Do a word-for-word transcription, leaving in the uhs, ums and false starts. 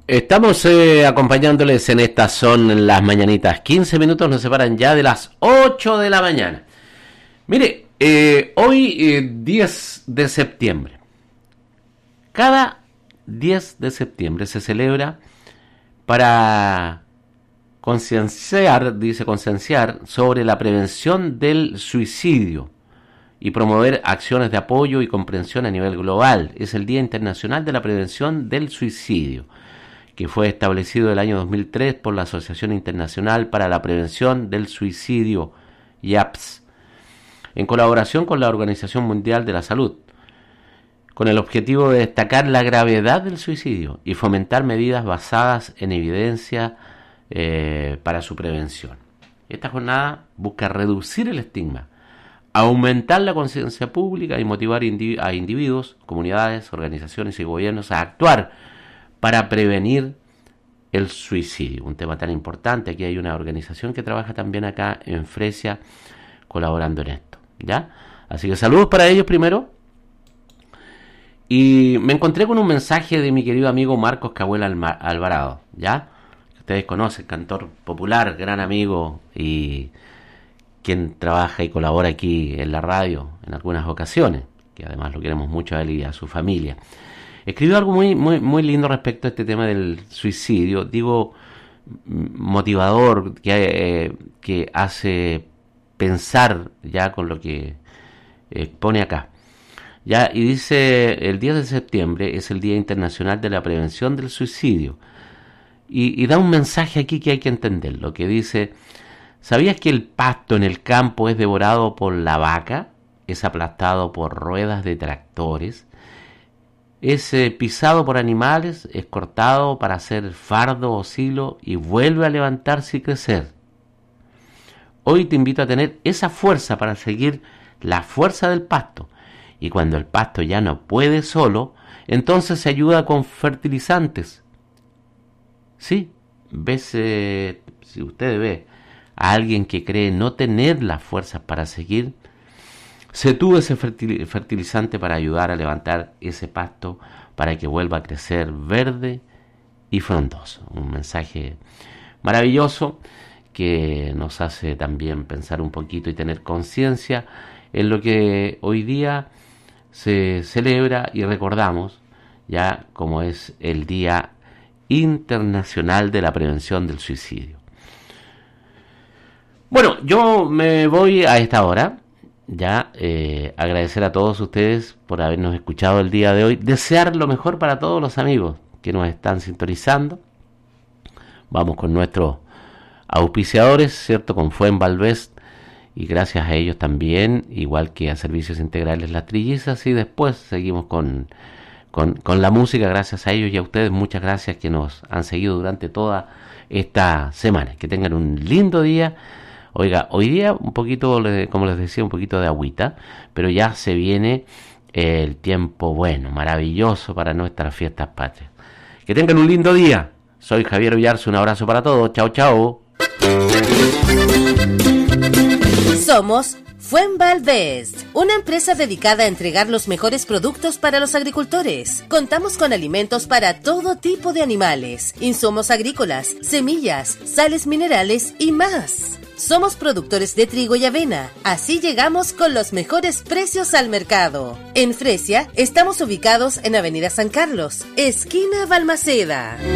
Estamos eh, acompañándoles en estas son las mañanitas. quince minutos nos separan ya de las ocho de la mañana. Mire, eh, hoy eh, diez de septiembre. Cada diez de septiembre se celebra para concienciar, dice concienciar, sobre la prevención del suicidio y promover acciones de apoyo y comprensión a nivel global. Es el Día Internacional de la Prevención del Suicidio, que fue establecido el año dos mil tres por la Asociación Internacional para la Prevención del Suicidio, I A P S, en colaboración con la Organización Mundial de la Salud, con el objetivo de destacar la gravedad del suicidio y fomentar medidas basadas en evidencia eh, para su prevención. Esta jornada busca reducir el estigma, aumentar la conciencia pública y motivar indi- a individuos, comunidades, organizaciones y gobiernos a actuar para prevenir el suicidio, un tema tan importante. Aquí hay una organización que trabaja también acá en Fresia colaborando en esto, ¿ya? Así que saludos para ellos primero. Y me encontré con un mensaje de mi querido amigo Marcos Cahuel Alvarado, ¿ya? Ustedes conocen, cantor popular, gran amigo y quien trabaja y colabora aquí en la radio en algunas ocasiones, que además lo queremos mucho a él y a su familia. Escribió algo muy, muy, muy lindo respecto a este tema del suicidio, digo, motivador, que, eh, que hace pensar ya con lo que expone acá. Ya, y dice, el diez de septiembre es el Día Internacional de la Prevención del Suicidio. Y, y da un mensaje aquí que hay que entenderlo, que dice: ¿sabías que el pasto en el campo es devorado por la vaca? Es aplastado por ruedas de tractores. Es eh, pisado por animales, es cortado para hacer fardo o silo y vuelve a levantarse y crecer. Hoy te invito a tener esa fuerza para seguir la fuerza del pasto. Y cuando el pasto ya no puede solo, entonces se ayuda con fertilizantes. Sí, ves, eh, si usted ve a alguien que cree no tener las fuerzas para seguir, se tuvo ese fertilizante para ayudar a levantar ese pasto para que vuelva a crecer verde y frondoso. Un mensaje maravilloso que nos hace también pensar un poquito y tener conciencia en lo que hoy día se celebra y recordamos ya como es el Día Internacional de la Prevención del Suicidio. Bueno, yo me voy a esta hora. Ya, eh, agradecer a todos ustedes por habernos escuchado el día de hoy. Desear lo mejor para todos los amigos que nos están sintonizando. Vamos con nuestros auspiciadores, ¿cierto? Con Fuenvalvest. Y gracias a ellos también, igual que a Servicios Integrales Las Trillizas. Y después seguimos con, con, con la música. Gracias a ellos y a ustedes. Muchas gracias que nos han seguido durante toda esta semana. Que tengan un lindo día. Oiga, hoy día un poquito, como les decía, un poquito de agüita, pero ya se viene el tiempo bueno, maravilloso para nuestras fiestas patrias. Que tengan un lindo día. Soy Javier Villarzo, un abrazo para todos. Chao, chao. Somos Fuenvalvest, una empresa dedicada a entregar los mejores productos para los agricultores. Contamos con alimentos para todo tipo de animales, insumos agrícolas, semillas, sales minerales y más. Somos productores de trigo y avena, así llegamos con los mejores precios al mercado. En Fresia estamos ubicados en Avenida San Carlos, esquina Balmaceda.